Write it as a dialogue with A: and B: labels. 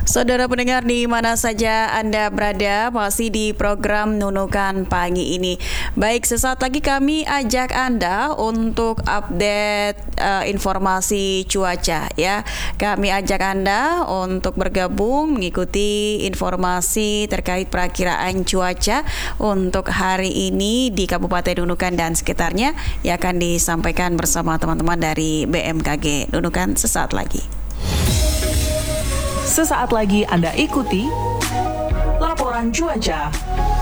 A: Saudara pendengar di mana saja Anda berada, masih di program Nunukan Pagi ini. Baik, sesaat lagi kami ajak Anda untuk update informasi cuaca ya. Kami ajak Anda untuk bergabung mengikuti informasi terkait perakiraan cuaca untuk hari ini di Kabupaten Nunukan dan sekitarnya yang akan disampaikan bersama teman-teman dari BMKG. Nunukan sesaat lagi.
B: Sesaat lagi Anda ikuti laporan cuaca.